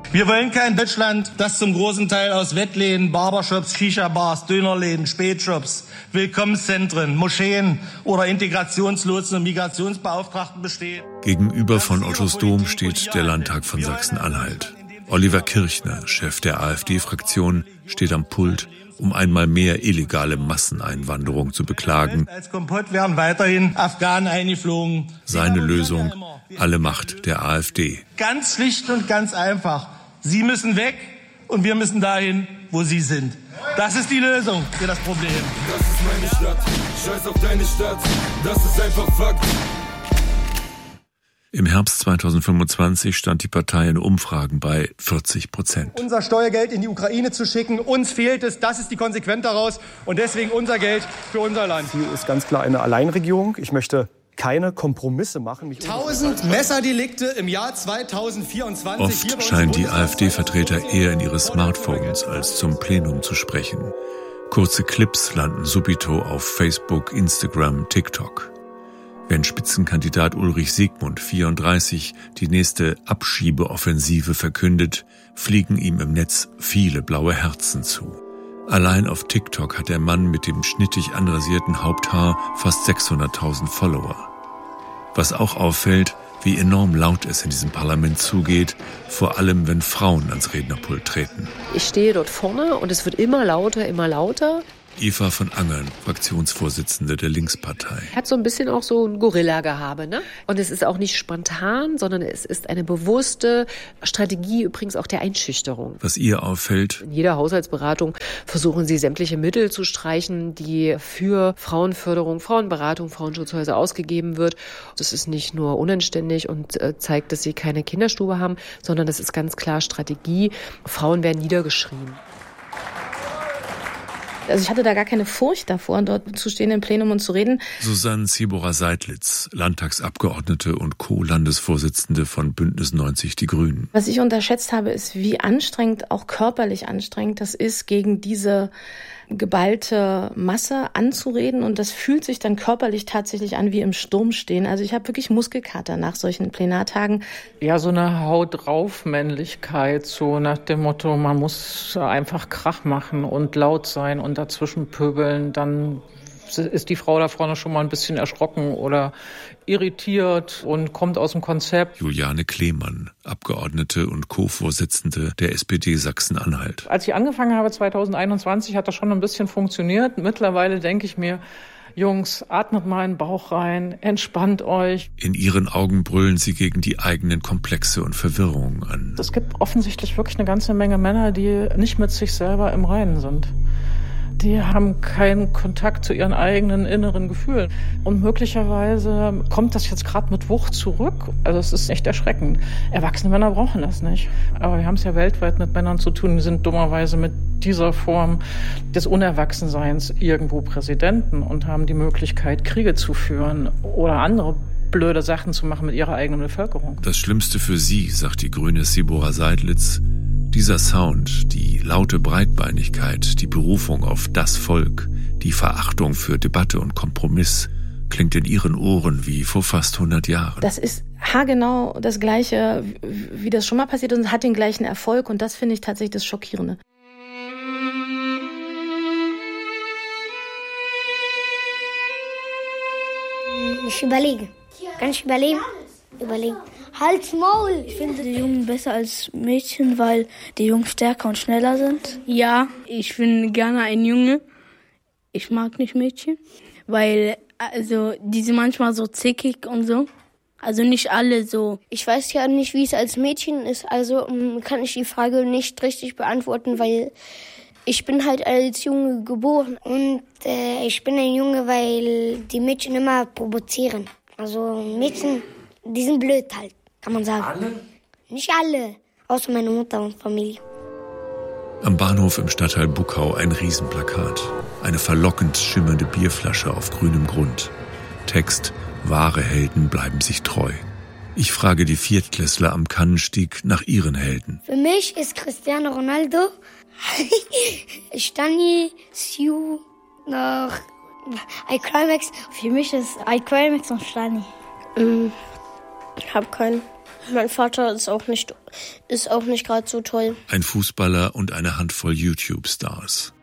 Wir wollen kein Deutschland, das zum großen Teil aus Wettläden, Barbershops, Shisha-Bars, Dönerläden, Spätshops, Willkommenszentren, Moscheen oder Integrationslotsen und Migrationsbeauftragten besteht. Gegenüber von Ottos Dom steht der Landtag von Sachsen-Anhalt. Oliver Kirchner, Chef der AfD-Fraktion, steht am Pult, um einmal mehr illegale Masseneinwanderung zu beklagen. Als Kompott werden weiterhin Afghanen eingeflogen. Seine Lösung, alle Macht der AfD. Ganz schlicht und ganz einfach. Sie müssen weg und wir müssen dahin, wo Sie sind. Das ist die Lösung für das Problem. Das ist meine Stadt, scheiß auf deine Stadt, das ist einfach Fakt. Im Herbst 2025 stand die Partei in Umfragen bei 40%. Unser Steuergeld in die Ukraine zu schicken, uns fehlt es, das ist die Konsequenz daraus und deswegen unser Geld für unser Land. Ziel ist ganz klar eine Alleinregierung. Ich möchte keine Kompromisse machen. 1000 Messerdelikte im Jahr 2024. Oft scheinen die AfD-Vertreter eher in ihre Smartphones als zum Plenum zu sprechen. Kurze Clips landen subito auf Facebook, Instagram, TikTok. Wenn Spitzenkandidat Ulrich Siegmund, 34, die nächste Abschiebeoffensive verkündet, fliegen ihm im Netz viele blaue Herzen zu. Allein auf TikTok hat der Mann mit dem schnittig anrasierten Haupthaar fast 600.000 Follower. Was auch auffällt, wie enorm laut es in diesem Parlament zugeht, vor allem wenn Frauen ans Rednerpult treten. Ich stehe dort vorne und es wird immer lauter, immer lauter. Eva von Angern, Fraktionsvorsitzende der Linkspartei. Hat so ein bisschen auch so ein Gorilla-Gehabe, ne? Und es ist auch nicht spontan, sondern es ist eine bewusste Strategie, übrigens auch der Einschüchterung. Was ihr auffällt: In jeder Haushaltsberatung versuchen sie sämtliche Mittel zu streichen, die für Frauenförderung, Frauenberatung, Frauenschutzhäuser ausgegeben wird. Das ist nicht nur unanständig und zeigt, dass sie keine Kinderstube haben, sondern das ist ganz klar Strategie. Frauen werden niedergeschrien. Also ich hatte da gar keine Furcht davor, dort zu stehen im Plenum und zu reden. Susanne Zibora-Seidlitz, Landtagsabgeordnete und Co-Landesvorsitzende von Bündnis 90 Die Grünen. Was ich unterschätzt habe, ist, wie anstrengend, auch körperlich anstrengend das ist, gegen diese geballte Masse anzureden. Und das fühlt sich dann körperlich tatsächlich an wie im Sturm stehen. Also ich habe wirklich Muskelkater nach solchen Plenartagen. Ja, so eine Haut-drauf-Männlichkeit, so nach dem Motto, man muss einfach Krach machen und laut sein und dazwischen pöbeln, dann ist die Frau da vorne schon mal ein bisschen erschrocken oder irritiert und kommt aus dem Konzept. Juliane Kleemann, Abgeordnete und Co-Vorsitzende der SPD Sachsen-Anhalt. Als ich angefangen habe 2021, hat das schon ein bisschen funktioniert. Mittlerweile denke ich mir, Jungs, atmet mal in den Bauch rein, entspannt euch. In ihren Augen brüllen sie gegen die eigenen Komplexe und Verwirrungen an. Es gibt offensichtlich wirklich eine ganze Menge Männer, die nicht mit sich selber im Reinen sind. Die haben keinen Kontakt zu ihren eigenen inneren Gefühlen. Und möglicherweise kommt das jetzt gerade mit Wucht zurück. Also es ist echt erschreckend. Erwachsene Männer brauchen das nicht. Aber wir haben es ja weltweit mit Männern zu tun, die sind dummerweise mit dieser Form des Unerwachsenseins irgendwo Präsidenten und haben die Möglichkeit, Kriege zu führen oder andere blöde Sachen zu machen mit ihrer eigenen Bevölkerung. Das Schlimmste für sie, sagt die grüne Zibora-Seidlitz, dieser Sound, die laute Breitbeinigkeit, die Berufung auf das Volk, die Verachtung für Debatte und Kompromiss, klingt in ihren Ohren wie vor fast 100 Jahren. Das ist haargenau das Gleiche, wie das schon mal passiert ist und hat den gleichen Erfolg. Und das finde ich tatsächlich das Schockierende. Ich überlege. Kann ich überlegen? Überlegen. Halt's Maul! Ich finde die Jungen besser als Mädchen, weil die Jungen stärker und schneller sind. Ja, ich bin gerne ein Junge. Ich mag nicht Mädchen, weil also die sind manchmal so zickig und so. Also nicht alle so. Ich weiß ja nicht, wie es als Mädchen ist, also kann ich die Frage nicht richtig beantworten, weil ich bin halt als Junge geboren. Und ich bin ein Junge, weil die Mädchen immer provozieren. Also Mädchen, die sind blöd halt, kann man sagen. Alle? Nicht alle, außer meine Mutter und Familie. Am Bahnhof im Stadtteil Buckau ein Riesenplakat. Eine verlockend schimmernde Bierflasche auf grünem Grund. Text: Wahre Helden bleiben sich treu. Ich frage die Viertklässler am Kannenstieg nach ihren Helden. Für mich ist Cristiano Ronaldo, Stani, Siu, noch iCrimex. Für mich ist iCrimex und Stani. Ich hab keinen. Mein Vater ist auch nicht gerade so toll. Ein Fußballer und eine Handvoll YouTube-Stars.